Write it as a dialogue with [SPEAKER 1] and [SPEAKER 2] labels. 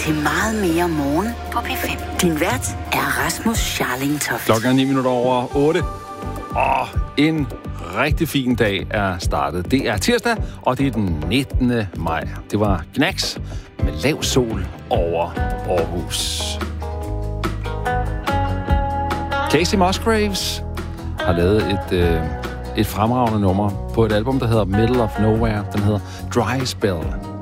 [SPEAKER 1] til meget mere morgen på P5. Din vært er Rasmus Scharling Toft.
[SPEAKER 2] Klokken er 9:09. Og en rigtig fin dag er startet. Det er tirsdag, og det er den 19. maj. Det var Knacks med lav sol over Aarhus. Casey Musgraves har lavet et fremragende nummer på et album, der hedder Middle of Nowhere. Den hedder Dry Spell.